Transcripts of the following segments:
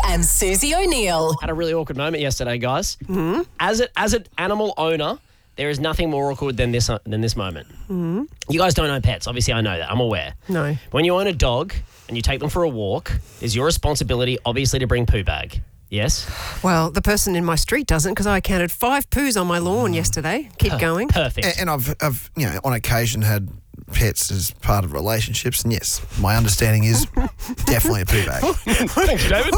and Susie O'Neill. Had a really awkward moment yesterday, guys. Mm-hmm. As an animal owner, there is nothing more awkward than this moment. Mm-hmm. You guys don't own pets. Obviously, I know that. I'm aware. No. When you own a dog and you take them for a walk, it's your responsibility, obviously, to bring poo bag. Yes? Well, the person in my street doesn't because I counted 5 poos on my lawn yesterday. Keep going. Perfect. And I've on occasion had pets as part of relationships, and yes, my understanding is definitely a poo bag. Thanks, David.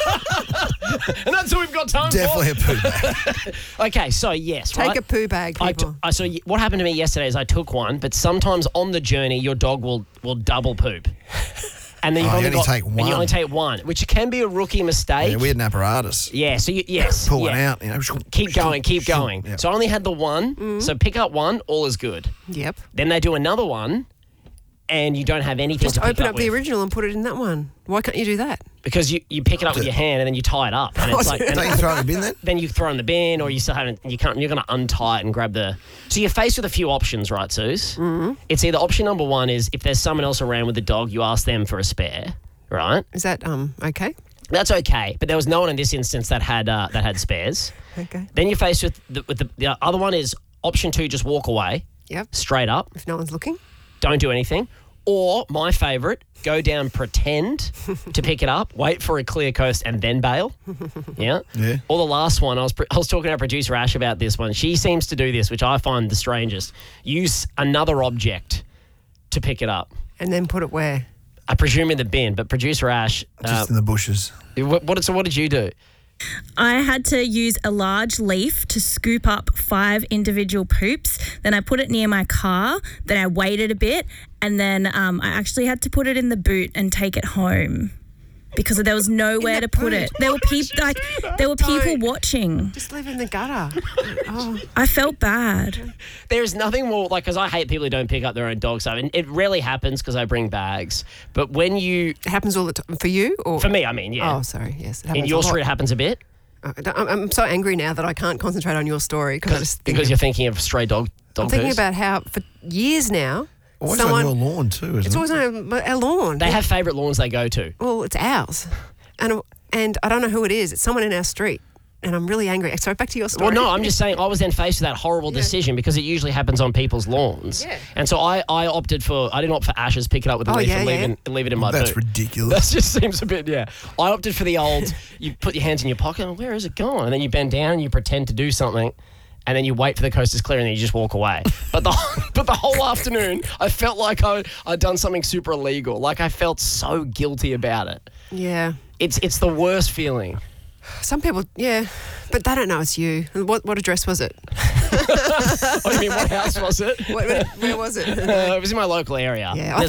And that's all we've got time Definitely for. a poo bag. Okay, so yes, Take right? a poo bag, people. So what happened to me yesterday is I took one, but sometimes on the journey, your dog will double poop. And then You only take one, which can be a rookie mistake. Yeah, we had an apparatus. Yeah, so Pull one out, Keep going. Yeah. So I only had the one, so pick up one, all is good. Yep. Then they do another one, and you don't have anything Just to pick open up with. the original and put it in that one. Why can't you do that? Because you pick it up with your hand and then you tie it up. And it's like, Don't you throw it in the bin then? then you throw it in the bin, or you still haven't. You're going to untie it and grab the. So you're faced with a few options, right, Suze? Mm-hmm. It's either option number one is if there's someone else around with the dog, you ask them for a spare, right? Is that okay? That's okay, but there was no one in this instance that had spares. Okay. Then you're faced with the other one is option two, just walk away. Yep. Straight up. If no one's looking. Don't do anything. Or, my favourite, go down, pretend to pick it up, wait for a clear coast and then bail. Yeah? Yeah. Or the last one, I was talking to our producer Ash about this one. She seems to do this, which I find the strangest. Use another object to pick it up. And then put it where? I presume in the bin, but producer Ash... Just in the bushes. What did you do? I had to use a large leaf to scoop up 5 individual poops. Then I put it near my car. Then I waited a bit. And then I actually had to put it in the boot and take it home because there was nowhere to put it. There were people watching. Just leave it in the gutter. Oh. I felt bad. There's nothing more, because I hate people who don't pick up their own dog stuff. And it rarely happens because I bring bags. But when you... It happens all the time. For you? Or? For me, I mean, yeah. Oh, sorry. Yes. It happens In your a lot. street, it happens a bit? I'm so angry now that I can't concentrate on your story Because you're thinking of stray dog I'm thinking poos? about how for years now... Always on your lawn too, isn't It's it? always on our lawn. They have favourite lawns they go to. Well, it's ours. And I don't know who it is. It's someone in our street. And I'm really angry. So back to your story. Well, no, I'm just saying I was then faced with that horrible decision because it usually happens on people's lawns. Yeah. And so I didn't opt for Ash's, pick it up with a leaf and leave it in my boot. That's ridiculous. That just seems a bit, I opted for the old, you put your hands in your pocket, where is it going? And then you bend down and you pretend to do something. And then you wait for the coast is clear and then you just walk away. But the whole afternoon, I felt like I'd done something super illegal. Like I felt so guilty about it. Yeah. It's the worst feeling. Some people, but they don't know it's you. What address was it? What do you mean, what house was it? Where was it? It was in my local area. Yeah,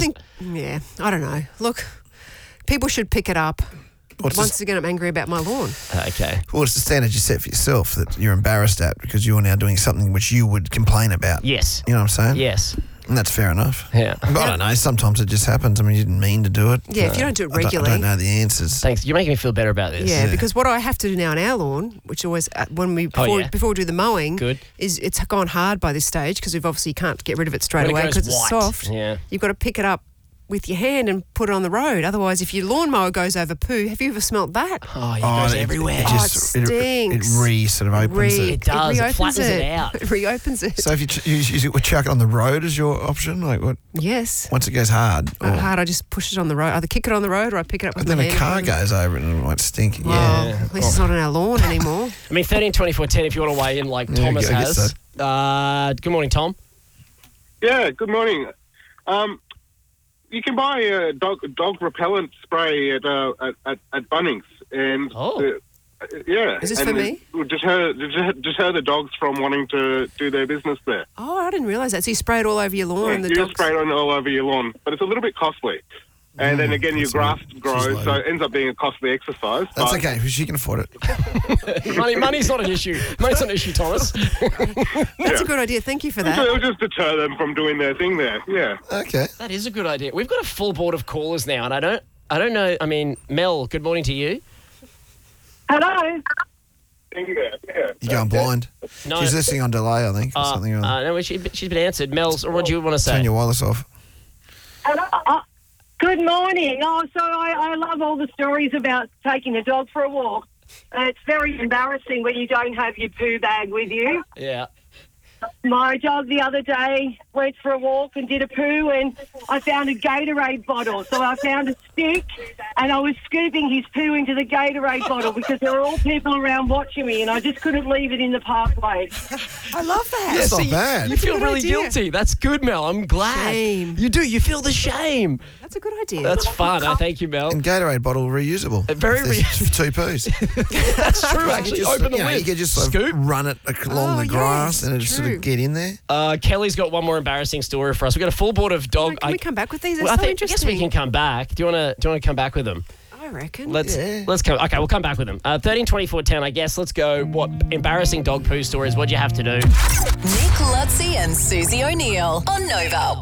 I don't know. Look, people should pick it up. Once again, I'm angry about my lawn. Okay. Well, it's the standard you set for yourself that you're embarrassed at because you're now doing something which you would complain about. Yes. You know what I'm saying? Yes. And that's fair enough. Yeah. But I don't know. Sometimes it just happens. I mean, you didn't mean to do it. Yeah, if you don't do it regularly. I don't know the answers. Thanks. You're making me feel better about this. Yeah, because what I have to do now on our lawn, which always before we do the mowing, is it's gone hard by this stage because we've obviously can't get rid of it straight away because it's soft. Yeah. You've got to pick it up with your hand and put it on the road. Otherwise, if your lawnmower goes over poo, have you ever smelt that? Oh, it goes everywhere. It stinks. It sort of opens it. It does. It flattens it out. It reopens it. So if you chuck it on the road as your option, like what? Yes. Once it goes hard. Hard, I just push it on the road. Either kick it on the road or I pick it up with But my then hand. a car goes over it and it might stink. Well, at least it's not on our lawn anymore. I mean, 13, 24, 10, if you want to weigh in like Thomas I guess has. so. Good morning, Tom. Yeah, good morning. You can buy a dog repellent spray at Bunnings, and Is this for me? Just her the dogs from wanting to do their business there. Oh, I didn't realise that. So you spray it all over your lawn, and the you dogs spray it on all over your lawn, but it's a little bit costly. And then again, your grass grows, so it ends up being a costly exercise. That's okay, because she can afford it. Money's not an issue. Money's not an issue, Thomas. That's a good idea. Thank you for that. It'll just deter them from doing their thing there. Yeah. Okay. That is a good idea. We've got a full board of callers now, and I don't know. I mean, Mel, good morning to you. Hello. Yeah. You're going blind. No. She's listening on delay, I think, or something. No, she's been answered. Mel's, or what do you want to say? Turn your wireless off. Hello. Good Good morning. So I love all the stories about taking a dog for a walk. It's very embarrassing when you don't have your poo bag with you. Yeah. My dog the other day went for a walk and did a poo, and I found a Gatorade bottle. So I found a stick and I was scooping his poo into the Gatorade bottle because there were all people around watching me, and I just couldn't leave it in the pathway. I love that. That's not bad. You feel good really idea. guilty. That's good, Mel. I'm glad. Shame. You do. You feel the shame. That's a good idea. That's fun. Thank you, Mel. And Gatorade bottle reusable. Very If there's two poos. That's true, actually. Open the lid. You could just sort of Scoop. run it along the grass and it'll sort true. of get in there. Kelly's got one more embarrassing story for us. We've got a full board of dog. Can we come back with these? They're Well, so I guess interesting. we can come back. Do you want to come back with them? I reckon. Let's come. Okay, we'll come back with them. 13, 24, 10. I guess. Let's go. What embarrassing dog poo stories? What'd you have to do? Nick Lutzi and Susie O'Neill on Nova.